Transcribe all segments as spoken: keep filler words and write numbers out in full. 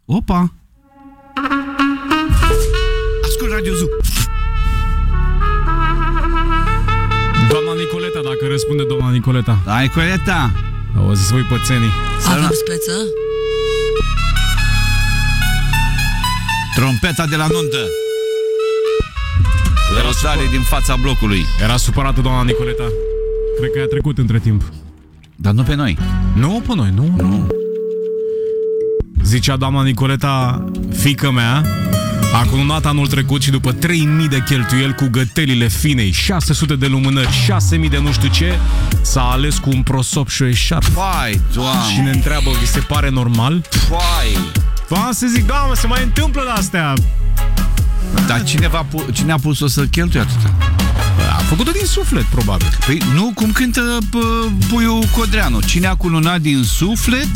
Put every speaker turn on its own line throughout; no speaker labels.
Opa! Ascult Radio Zoo.
Doamna Nicoleta, dacă răspunde doamna Nicoleta.
Da, Nicoleta!
Auziți voi pățenii.
Avem speță?
Trompeta de la nuntă. Răsare din fața blocului.
Era supărată doamna Nicoleta. Cred că i-a trecut între timp.
Dar nu pe noi.
Nu pe noi, nu.
Nu.
Zicea doamna Nicoleta, fiică mea a cununat anul trecut și după trei mii de cheltuieli cu gătelile finei, șase sute de lumânări, șase mii de nu știu ce, s-a ales cu un prosop și o eșarfă.
Fai, Doamne.
Și ne întreabă, vi se pare normal?
Fai.
Ba, să zic, doamne, se mai întâmplă de astea.
Dar cine, va pu- cine a pus-o să cheltuie atâta?
A făcut-o din suflet, probabil.
Păi nu, cum cântă pă, puiul Codreanu. Cine a cununat din suflet,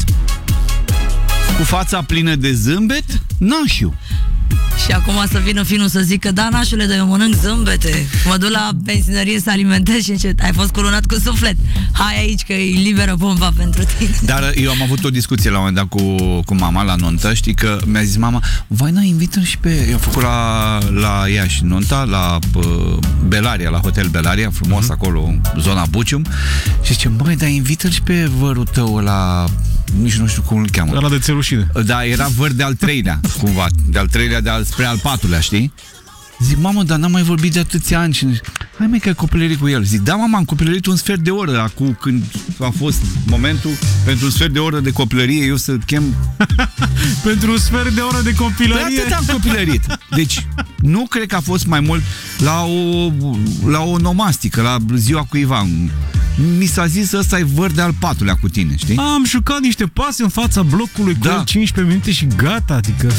cu fața plină de zâmbet, nașiu.
Și acum să vină finul să zică, da, nașule, dar eu mănânc zâmbete. Mă duc la benzinărie să alimentez și încet. Ai fost colunat cu suflet. Hai aici că e liberă bomba pentru tine.
Dar eu am avut o discuție la un moment dat cu, cu mama la nuntă. Știi că mi-a zis mama, vai, na, invită-l și pe... Eu am făcut la, la Iași nunta, la uh, Belaria, la Hotel Belaria, frumos uh-huh. acolo, în zona Bucium. Și zice, băi, dar invită-l și pe vărul tău la... Nici nu știu cum îl cheamă.
Ăla de țelușine.
Da, era văr de al treilea, cumva. De al treilea, de al, spre al patrulea, știi? Zic, mamă, dar n-am mai vorbit de atâția ani. Și hai, măi, că ai copilărit cu el. Zic, da, mama, am copilărit un sfert de oră. Acum când a fost momentul pentru un sfert de oră de copilărie, eu să chem...
Pentru un sfert de oră de copilărie?
De atât am copilărit. Deci, nu cred că a fost mai mult la o, la o nomastică, la ziua cuiva. Mi s-a zis, ăsta e văr de al patrulea cu tine, știi?
Am jucat niște pase în fața blocului cu
da.
el cincisprezece minute și gata, adică...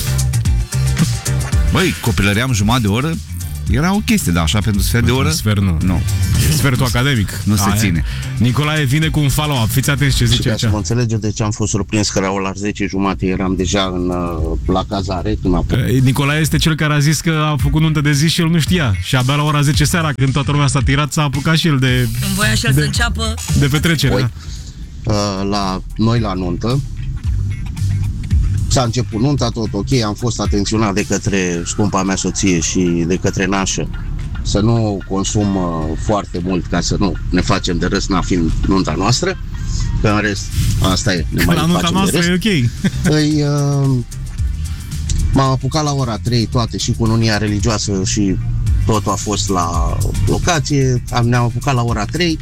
Băi, copilăream jumătate de oră, era o chestie, dar așa pentru sfert de oră?
Sfert nu.
Nu.
Sfertul academic.
Nu se
Aia.
ține.
Nicolae vine cu un follow-up. Fiți atenți ce zice
aici.
aici.
Să mă înțelegeți de ce am fost surprins că la ora zece jumate eram deja în, la cazare. Când a
Nicolae este cel care a zis că a făcut nuntă de zi și el nu știa. Și abia la ora zece seara, când toată lumea s-a tirat, s-a apucat și el de...
Când voia și el
de,
să înceapă...
De petrecere.
Păi, la noi la nuntă s-a început nunta, tot ok, am fost atenționat de către scumpa mea soție și de către nașă să nu consum uh, foarte mult ca să nu ne facem de râs, n-a fiind nunta noastră, că în rest asta e, ne mai
la nunta
facem
noastră
de râs.
e ok.
Păi, uh, m-am apucat la ora trei toate și cununia religioasă și totul a fost la locație, am, ne-am apucat la ora trei,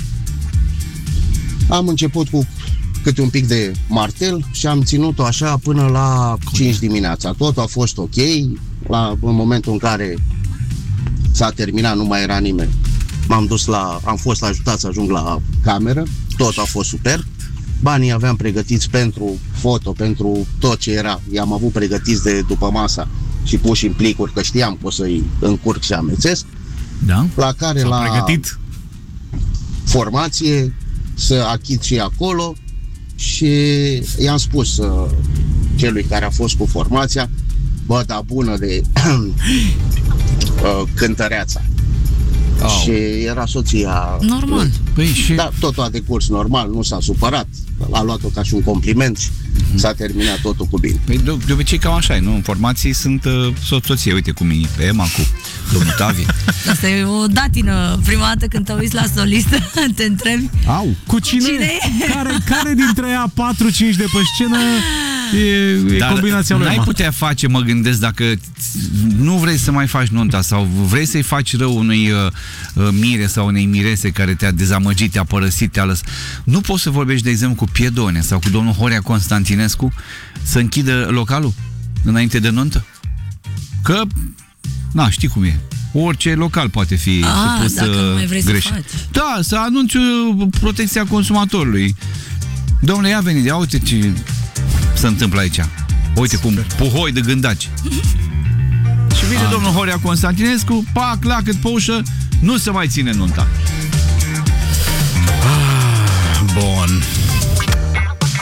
am început cu câte un pic de martel și am ținut-o așa până la cinci dimineața. Totul a fost ok, la, în momentul în care s-a terminat, nu mai era nimeni. M-am dus la, am fost ajutat să ajung la cameră, totul a fost super. Banii aveam pregătiți pentru foto, pentru tot ce era. I-am avut pregătiți de după masa și puși în plicuri, că știam că o să-i încurc și amețesc.
Da?
La care
S-a
la
pregătit
formație să achit și acolo și i-am spus uh, celui care a fost cu formația, bă, da bună de uh, cântăreața. Oh. Și era soția.
Normal.
Păi și...
Da, totul a decurs normal, nu s-a supărat, a luat-o ca și un compliment și mm-hmm. s-a terminat totul cu bine.
Păi de, de obicei cam așa e, nu? Informații sunt uh, soție, uite cum e pe Emma cu domnul Tavi.
Asta e o datină. Prima dată când te uiți la solistă, te întrebi
Au, cu cine?
cine e?
Care, care dintre ea patru cinci de pe scenă e, e
Dar
combinația lui
n-ai
Emma?
putea face, mă gândesc, dacă nu vrei să mai faci nunta sau vrei să-i faci rău unui uh, uh, mire sau unei mirese care te-a dezamăgit, te-a părăsit, te-a lăsat. Nu poți să vorbești, de exemplu, cu Piedone sau cu domnul Horea Constantinescu să închidă localul înainte de nuntă? Că, na, știi cum e. Orice local poate fi
A,
supus
dacă nu mai vrei
greș.
să faci.
Da, să anunți protecția consumatorului. Domnule, ia veni, ia uite ce se întâmplă aici. Uite cum puhoi de gândaci. Și vine A. domnul Horea Constantinescu, pac, la cât pe ușă, nu se mai ține nunta.
Bun.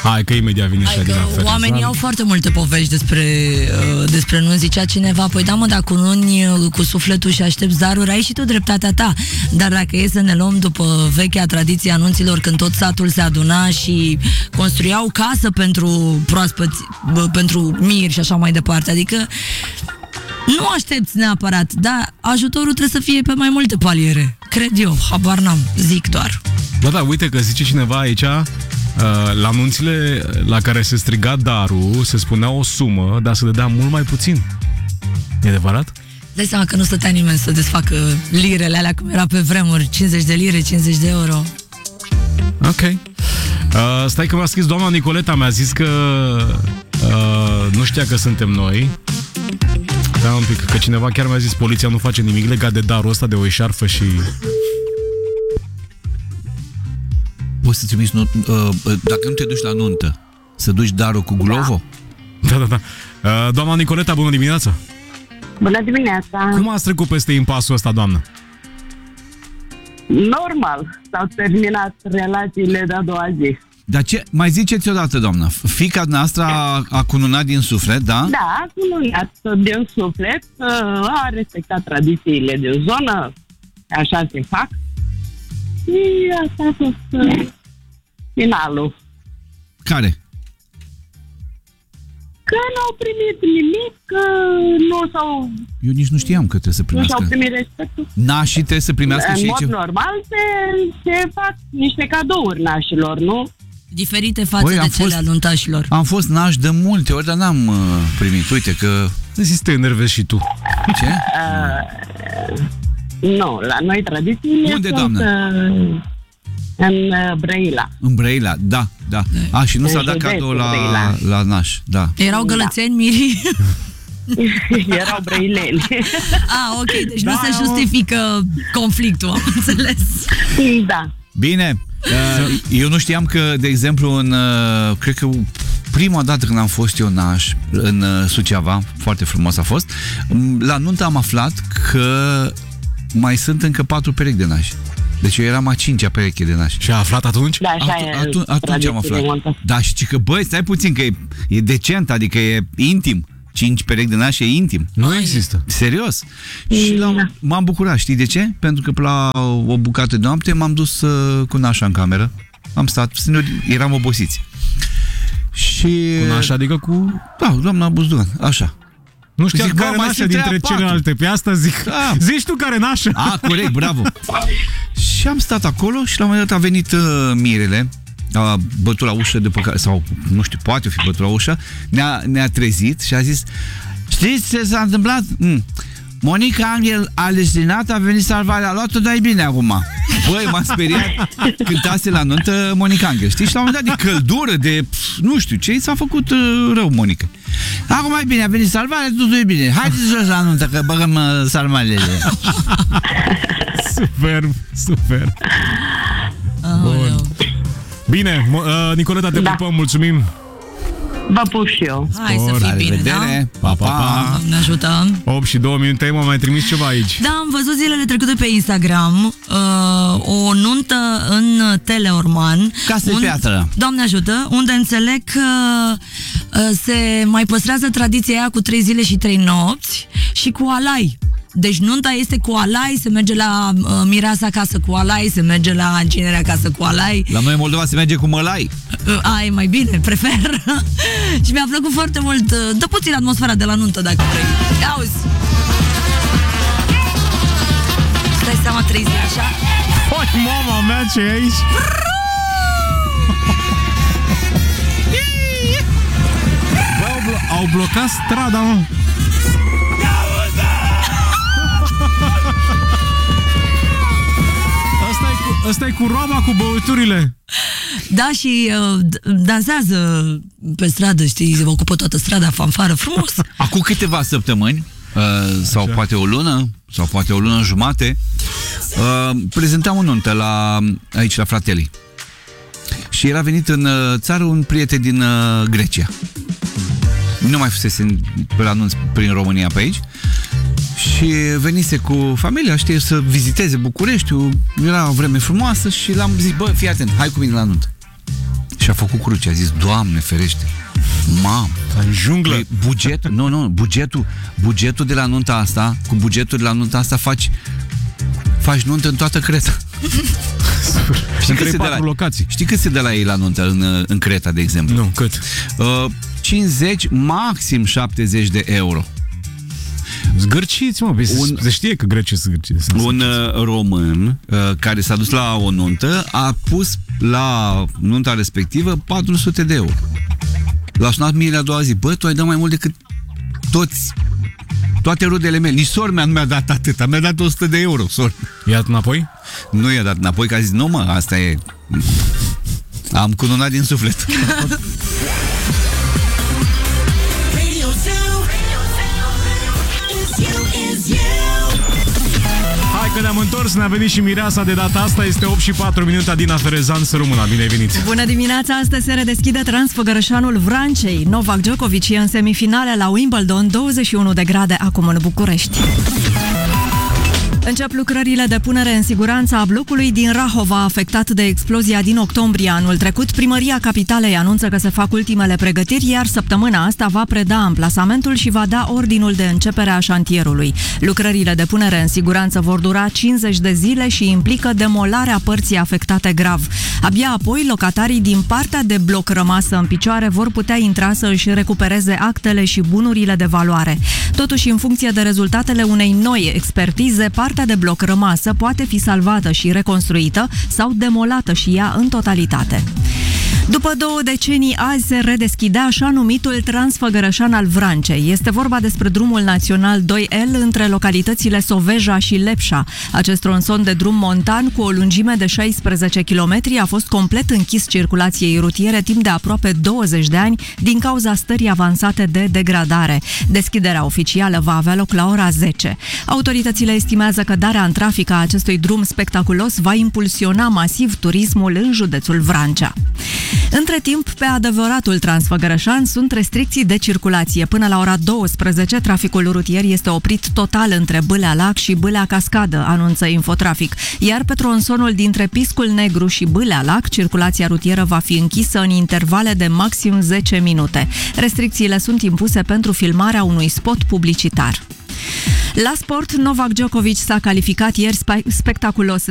Hai că imediat vine și
Hai că
Adina Fereș.
oamenii au foarte multe povești despre, uh, despre nunți. Zicea cineva, păi da mă, dacă nuni uh, cu sufletul și aștepți daruri, ai și tu dreptatea ta. Dar dacă e să ne luăm după vechea tradiție a nunților, când tot satul se aduna și construiau casă pentru proaspăți, uh, pentru miri și așa mai departe, adică nu aștepți neapărat, dar ajutorul trebuie să fie pe mai multe paliere. Cred eu, habar n-am, zic doar.
Da, da, uite că zice cineva aici, uh, la anunțile la care se striga darul, se spunea o sumă, dar se dădea mult mai puțin. E adevărat?
Dai seama că nu stătea nimeni să desfacă lirele alea cum era pe vremuri, cincizeci de lire, cincizeci de euro.
Ok. Uh, stai că mi-a scris doamna Nicoleta, mi-a zis că uh, nu știa că suntem noi. Da, un pic, că cineva chiar mi-a zis poliția nu face nimic legat de darul ăsta de o eșarfă și...
Poți să trimiți, uh, dacă nu te duci la nuntă, să duci darul cu Glovo?
Da, da, da. Uh, doamna Nicoleta, bună dimineața!
Bună dimineața!
Cum ați trecut peste impasul ăsta, doamnă?
Normal, s-au terminat relațiile de-a doua zi.
Dar ce, mai ziceți odată, doamnă, fiica noastră a, a cununat din suflet, da?
Da, a cununat din suflet, a respectat tradițiile din zonă, așa se fac. Și asta a fost uh, finalul.
Care?
Că n-au primit nimic, că nu s-au,
Eu nici nu știam că trebuie să
nu
primească.
și-au primit respectul.
Nașii trebuie să primească
În
și
mod
ce?
normal se, se fac niște cadouri nașilor, nu?
Diferite față
Băi,
de
am
cele
fost-
ale nuntașilor.
Am fost naș de multe ori, dar n-am uh, primit. Uite că...
Zici să te enervezi și tu.
Ce?
Uh, nu, la noi tradițiile
Unde,
sunt
doamnă?
uh, în uh, Brăila.
În Brăila, da, da. A, și nu
În
s-a dat
județul
cadou la,
Brăila.
la naș, da.
Erau gălățeni, mirii?
Erau brăileni.
Ah, ok, deci
Da,
nu se
mă.
justifică conflictul, am înțeles.
Da.
Bine, uh, eu nu știam că, de exemplu, în, uh, cred că prima dată când am fost eu naș în uh, Suceava, foarte frumos a fost, m, la nuntă am aflat că mai sunt încă patru perechi de nași. Deci eu eram a cincea pereche de nași.
Și a aflat atunci?
Da, așa
Atu-
e
atu- atunci am aflat.
tradițiile.
Da, și că, băi, stai puțin, că e, e decent, adică e intim. Cinci perechi de nași e intim.
Nu există.
Serios. Și la, m-am bucurat, știi de ce? Pentru că la o bucată de noapte m-am dus uh, cu nașa în cameră. Am stat, eram obosiți. Și...
Cu nașa, adică cu...
Da, doamna Buzdugan, așa.
Nu știam
Zic, bă,
care
mai
nașa
sunt
dintre
treia patru.
celelalte. Pe asta zic.
Da.
Zici tu care nașa.
A, corect, bravo. Și am stat acolo și la un moment dat a venit uh, Mirele, a bătut la ușă după care, sau nu știu, poate fi bătut la ușă, ne-a, ne-a trezit și a zis: știți ce s-a întâmplat? Mm. Monica Angel a lesinat, a venit salvarea, a luat-o, dar e bine acum. Băi, m-a speriat. Cântase la nuntă Monica Angel, știi? Și la un moment dat de căldură, de pf, nu știu ce, i s-a făcut uh, rău Monica. Acum e bine, a venit salvarea, totul e bine. Haideți jos la nuntă, că băgăm uh, sarmalele.
Super, super.
Aoleu.
Bine, mo- uh, Nicoleta, te
Da.
pupăm, mulțumim.
Vă pup și eu.
Hai să fii
La
bine, da?
revedere.
Pa, pa, pa.
Ne ajutăm.
opt și două minute, m-a mai trimis ceva aici.
Da, am văzut zilele trecute pe Instagram uh, o nuntă în Teleorman.
Casă de piatră.
Doamne ajută, unde înțeleg că uh, se mai păstrează tradiția aia cu trei zile și trei nopți și cu alai. Deci nunta este cu alai, se merge la uh, mireasa acasă cu alai, se merge la ginerea acasă cu alai.
La noi în Moldova se merge cu mălai.
Uh, ai mai bine, prefer. Și mi-a plăcut foarte mult. Uh, dă puțin atmosfera de la nuntă, dacă vrei. Auzi! Stai seama, trei zile, așa?
Oi, mama mea, ce e aici? Bă, au, blo- au blocat strada, mă. Ăsta e cu roaba, cu băuturile.
Da, și uh, d- dansează pe stradă, știi, ocupă toată strada, fanfară, frumos.
Acum câteva săptămâni, uh, sau
Așa.
poate o lună, sau poate o lună jumate, uh, prezentam o nuntă la, aici la Fratelli. Și era venit în uh, țară un prieten din uh, Grecia. Nu mai fusese pe la anunț prin România pe aici. Și venise cu familia, știi, să viziteze Bucureștiul. Era o vreme frumoasă și l-am zis: bă, fii atent, hai cu mine la nuntă. Și Și a făcut cruce, a zis, Doamne ferește, mamă,
în junglă.
Păi, bugetul, nu, nu, bugetul, bugetul de la nunta asta, cu bugetul de la nunta asta faci faci nuntă în toată Creta. Știi cât se de la,
locații.
Știi cât se de la ei la nuntă în, în Creta, de exemplu?
Nu, cât?
Uh, cincizeci, maxim șaptezeci de euro.
Zgârciți, mă, un, se știe că grecii sunt zgârciți.
Un uh, român uh, care s-a dus la o nuntă a pus la nunta respectivă patru sute de euro. L-a sunat mie a doua zi. Bă, tu ai dat mai mult decât toți, toate rudele mele. Nici sor mea nu mi-a dat atâta, mi-a dat o sută de euro, sor.
I-a dat înapoi?
Nu i-a dat înapoi, că a zis, nu mă, asta e... Am cununat din suflet.
Hai că ne-am întors, ne-a venit și mireasa de data asta. Este opt și patru minute, Adina Ferezan, să rămână. Bine ai venit!
Bună dimineața! Astăzi se redeschide Transfăgărășanul Vrancei. Novak Djokovic e în semifinale la Wimbledon, douăzeci și unu de grade acum în București. Încep lucrările de punere în siguranță a blocului din Rahova, afectat de explozia din octombrie anul trecut. Primăria Capitalei anunță că se fac ultimele pregătiri, iar săptămâna asta va preda amplasamentul și va da ordinul de începere a șantierului. Lucrările de punere în siguranță vor dura cincizeci de zile și implică demolarea părții afectate grav. Abia apoi, locatarii din partea de bloc rămasă în picioare vor putea intra să își recupereze actele și bunurile de valoare. Totuși, în funcție de rezultatele unei noi expertize, partea de bloc rămasă poate fi salvată și reconstruită sau demolată și ea în totalitate. După două decenii, azi se redeschidea așa numitul Transfăgărășan al Vrancei. Este vorba despre drumul național doi L între localitățile Soveja și Lepșa. Acest tronson de drum montan cu o lungime de șaisprezece kilometri a fost complet închis circulației rutiere timp de aproape douăzeci de ani din cauza stării avansate de degradare. Deschiderea oficială va avea loc la ora zece. Autoritățile estimează că darea în trafic a acestui drum spectaculos va impulsiona masiv turismul în județul Vrancea. Între timp, pe adevăratul Transfăgărășan sunt restricții de circulație. Până la ora douăsprezece, traficul rutier este oprit total între Bâlea Lac și Bâlea Cascadă, anunță Infotrafic. Iar pe tronsonul dintre Piscul Negru și Bâlea Lac, circulația rutieră va fi închisă în intervale de maxim zece minute. Restricțiile sunt impuse pentru filmarea unui spot publicitar. La sport, Novak Djokovic s-a calificat ieri spectaculos